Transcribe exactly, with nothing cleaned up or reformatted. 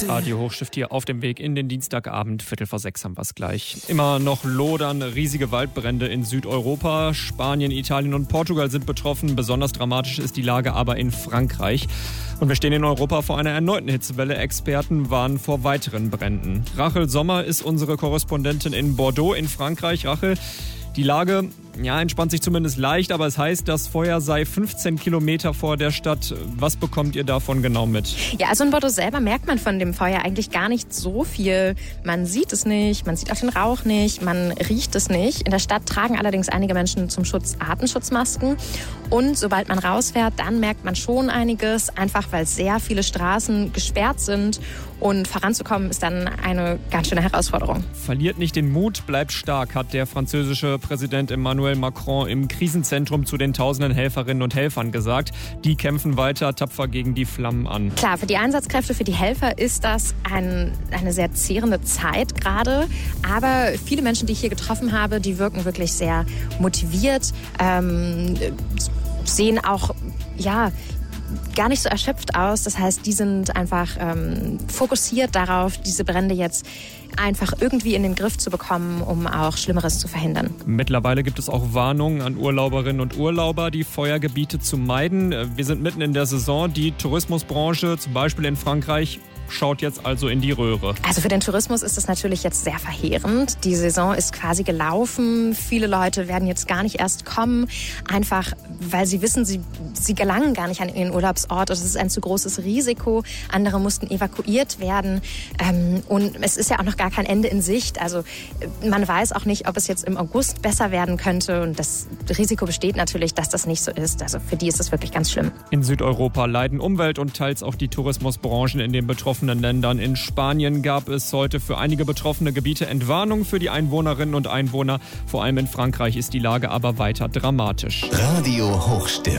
Radio Hochstift hier auf dem Weg in den Dienstagabend. Viertel vor sechs haben wir es gleich. Immer noch lodern riesige Waldbrände in Südeuropa. Spanien, Italien und Portugal sind betroffen. Besonders dramatisch ist die Lage aber in Frankreich. Und wir stehen in Europa vor einer erneuten Hitzewelle. Experten warnen vor weiteren Bränden. Rachel Sommer ist unsere Korrespondentin in Bordeaux in Frankreich. Rachel, die Lage, ja, entspannt sich zumindest leicht, aber es heißt, das Feuer sei fünfzehn Kilometer vor der Stadt. Was bekommt ihr davon genau mit? Ja, also in Bordeaux selber merkt man von dem Feuer eigentlich gar nicht so viel. Man sieht es nicht, man sieht auch den Rauch nicht, man riecht es nicht. In der Stadt tragen allerdings einige Menschen zum Schutz Atemschutzmasken. Und sobald man rausfährt, dann merkt man schon einiges, einfach weil sehr viele Straßen gesperrt sind. Und voranzukommen ist dann eine ganz schöne Herausforderung. Verliert nicht den Mut, bleibt stark, hat der französische Präsident Emmanuel Macron im Krisenzentrum zu den tausenden Helferinnen und Helfern gesagt. Die kämpfen weiter tapfer gegen die Flammen an. Klar, für die Einsatzkräfte, für die Helfer ist das ein, eine sehr zehrende Zeit gerade. Aber viele Menschen, die ich hier getroffen habe, die wirken wirklich sehr motiviert, ähm, sehen auch, ja, gar nicht so erschöpft aus. Das heißt, die sind einfach ähm, fokussiert darauf, diese Brände jetzt einfach irgendwie in den Griff zu bekommen, um auch Schlimmeres zu verhindern. Mittlerweile gibt es auch Warnungen an Urlauberinnen und Urlauber, die Feuergebiete zu meiden. Wir sind mitten in der Saison. Die Tourismusbranche, zum Beispiel in Frankreich, schaut jetzt also in die Röhre. Also für den Tourismus ist das natürlich jetzt sehr verheerend. Die Saison ist quasi gelaufen. Viele Leute werden jetzt gar nicht erst kommen, einfach weil sie wissen, sie, sie gelangen gar nicht an ihren Urlaubsort. Es ist ein zu großes Risiko. Andere mussten evakuiert werden. Und es ist ja auch noch gar kein Ende in Sicht. Also man weiß auch nicht, ob es jetzt im August besser werden könnte. Und das Risiko besteht natürlich, dass das nicht so ist. Also für die ist es wirklich ganz schlimm. In Südeuropa leiden Umwelt- und teils auch die Tourismusbranchen in den betroffenen Ländern. In Spanien gab es heute für einige betroffene Gebiete Entwarnung für die Einwohnerinnen und Einwohner. Vor allem in Frankreich ist die Lage aber weiter dramatisch. Radio Hochstift.